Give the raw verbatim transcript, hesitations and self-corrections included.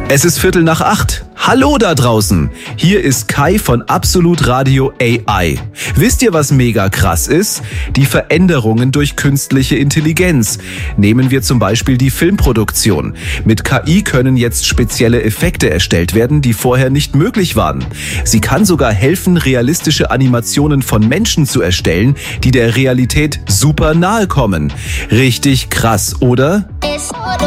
Es ist Viertel nach acht. Hallo da draußen. Hier ist Kai von Absolut Radio A I. Wisst ihr, was mega krass ist? Die Veränderungen durch künstliche Intelligenz. Nehmen wir zum Beispiel die Filmproduktion. Mit K I können jetzt spezielle Effekte erstellt werden, die vorher nicht möglich waren. Sie kann sogar helfen, realistische Animationen von Menschen zu erstellen, die der Realität super nahe kommen. Richtig krass, oder?